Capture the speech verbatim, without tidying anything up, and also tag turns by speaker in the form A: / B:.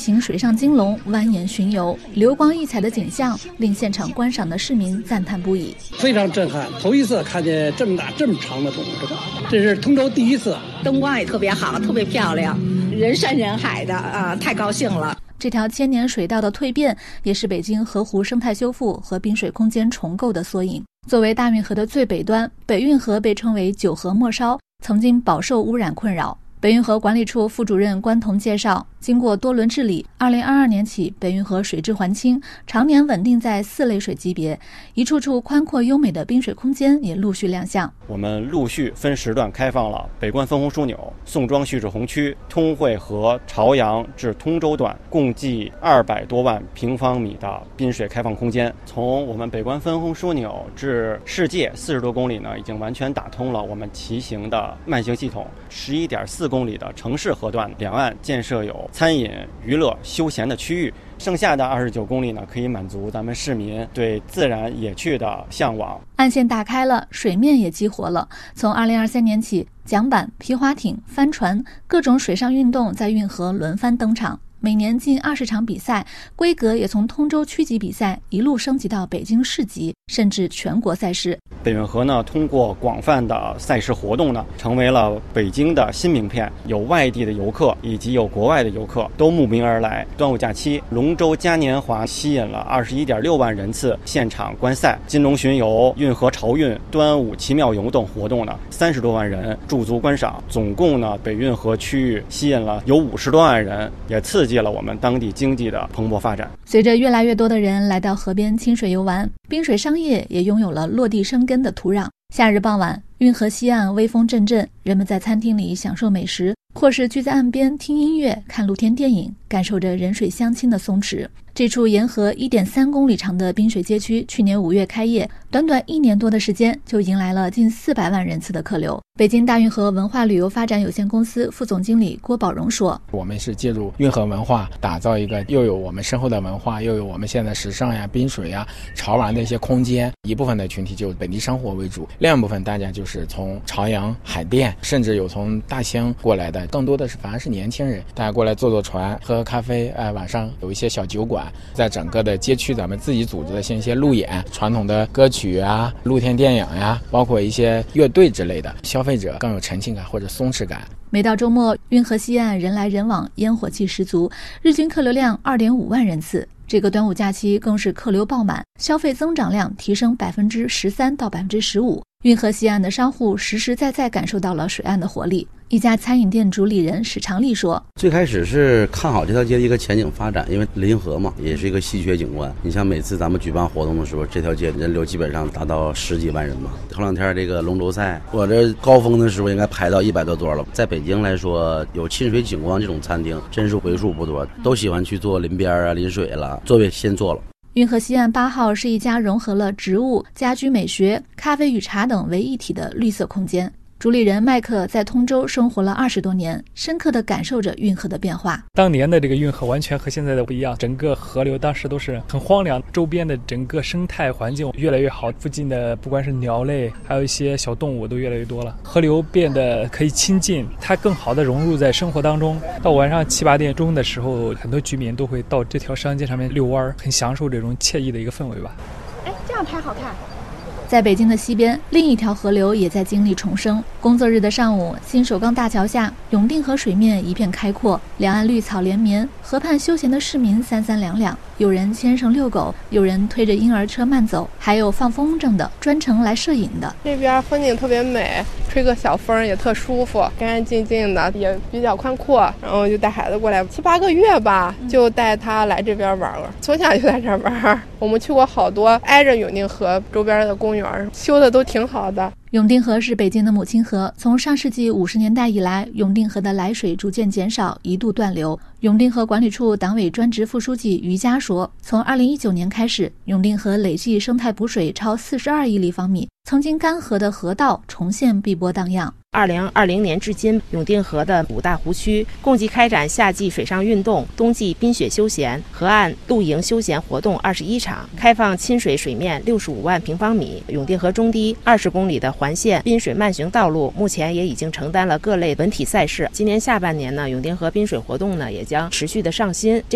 A: 行水上金龙蜿蜒巡游，流光溢彩的景象令现场观赏的市民赞叹不已，
B: 非常震撼。头一次看见这么大这么长的龙，这是通州第一次，
C: 灯光也特别好，特别漂亮，人山人海的啊，太高兴了。
A: 这条千年水道的蜕变，也是北京河湖生态修复和滨水空间重构的缩影。作为大运河的最北端，北运河被称为九河末梢，曾经饱受污染困扰。北运河管理处副主任关彤介绍，经过多轮治理，二零二二年起，北运河水质环清，常年稳定在四类水级别，一处处宽阔优美的滨水空间也陆续亮相。
D: 我们陆续分时段开放了北关分洪枢纽、宋庄蓄滞洪区、通惠河朝阳至通州段，共计二百多万平方米的滨水开放空间。从我们北关分洪枢纽至世界四十多公里呢，已经完全打通了我们骑行的慢行系统。十一点四公里的城市河段，两岸建设有餐饮、娱乐、休闲的区域。剩下的二十九公里呢，可以满足咱们市民对自然野趣的向往。
A: 岸线打开了，水面也激活了。从二零二三年起，桨板、皮划艇、帆船各种水上运动在运河轮番登场。每年近二十场比赛，规格也从通州区级比赛一路升级到北京市级，甚至全国赛事。
D: 北运河呢，通过广泛的赛事活动呢，成为了北京的新名片。有外地的游客以及有国外的游客都慕名而来。端午假期，龙舟嘉年华吸引了二十一点六万人次现场观赛。金龙巡游、运河潮运、端午奇妙游等活动呢，三十多万人驻足观赏。总共呢，北运河区域吸引了有五十多万人，也刺激了我们当地经济的蓬勃发展。
A: 随着越来越多的人来到河边亲水游玩，滨水商业也拥有了落地生根的土壤。夏日傍晚，运河西岸微风阵阵，人们在餐厅里享受美食，或是聚在岸边听音乐、看露天电影，感受着人水相亲的松弛。这处沿河 一点三公里长的滨水街区，去年五月开业，短短一年多的时间就迎来了近四百万人次的客流。北京大运河文化旅游发展有限公司副总经理郭宝荣说：“
E: 我们是借助运河文化，打造一个又有我们深厚的文化，又有我们现在时尚呀、滨水呀、潮玩的一些空间。一部分的群体就本地生活为主，另一部分大家就是从朝阳、海淀，甚至有从大兴过来的，更多的是反而是年轻人，大家过来坐坐船、喝喝咖啡。哎、呃，晚上有一些小酒馆。”在整个的街区，咱们自己组织的像一些路演、传统的歌曲啊、露天电影呀，包括一些乐队之类的，消费者更有沉浸感或者松弛感。
A: 每到周末，运河西岸人来人往，烟火气十足，日均客流量 二点五万人次。这个端午假期更是客流爆满，消费增长量提升百分之十三到百分之十五。运河西岸的商户实实在在感受到了水岸的活力。一家餐饮店主理人史长利说：“
F: 最开始是看好这条街的一个前景发展，因为临河嘛，也是一个稀缺景观。你像每次咱们举办活动的时候，这条街人流基本上达到十几万人吧。头两天这个龙舟赛，我这高峰的时候应该排到一百多桌了。在北京来说，有亲水景观这种餐厅真是为数不多，都喜欢去做临边啊、临水了，座位先坐了。”
A: 运河西岸八号是一家融合了植物、家居美学、咖啡与茶等为一体的绿色空间。主理人麦克在通州生活了二十多年，深刻地感受着运河的变化。
G: 当年的这个运河完全和现在的不一样，整个河流当时都是很荒凉，周边的整个生态环境越来越好，附近的不管是鸟类，还有一些小动物都越来越多了，河流变得可以亲近，它更好地融入在生活当中。到晚上七八点钟的时候，很多居民都会到这条商街上面遛弯，很享受这种惬意的一个氛围吧。
H: 哎，这样拍好看。
A: 在北京的西边，另一条河流也在经历重生。工作日的上午，新首钢大桥下，永定河水面一片开阔，两岸绿草连绵，河畔休闲的市民三三两两，有人牵绳遛狗，有人推着婴儿车慢走，还有放风筝的，专程来摄影的。
H: 这边风景特别美，吹个小风也特舒服，干干净净的，也比较宽阔。然后就带孩子过来七八个月吧，就带他来这边玩了，从小就在这玩。我们去过好多挨着永定河周边的公园，修的都挺好的。
A: 永定河是北京的母亲河，从上世纪五十年代以来，永定河的来水逐渐减少，一度断流。永定河管理处党委专职副书记于佳说，从二零一九年开始，永定河累计生态补水超四十二亿立方米，曾经干涸的河道重现碧波荡漾。
I: 二零二零年至今，永定河的五大湖区共计开展夏季水上运动、冬季滨雪休闲、河岸露营休闲活动二十一场，开放亲水水面六十五万平方米。永定河中堤二十公里的环线滨水慢行道路，目前也已经承担了各类文体赛事。今年下半年呢，永定河滨水活动呢也将持续的上新。